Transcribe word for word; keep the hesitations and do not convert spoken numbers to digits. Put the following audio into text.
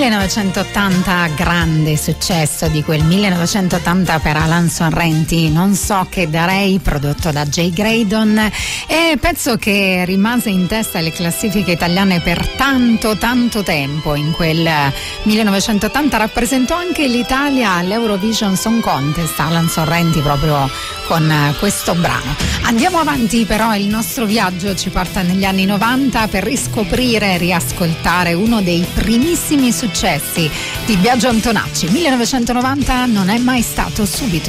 millenovecentottanta, grande successo di quel millenovecentottanta per Alan Sorrenti, Non so che darei, prodotto da Jay Graydon, e pezzo che rimase in testa alle classifiche italiane per tanto tanto tempo. In quel millenovecentottanta rappresentò anche l'Italia all'Eurovision Song Contest, Alan Sorrenti, proprio con questo brano. Andiamo avanti, però il nostro viaggio ci porta negli anni novanta per riscoprire e riascoltare uno dei primissimi successi di Biagio Antonacci. millenovecentonovanta non è mai stato subito.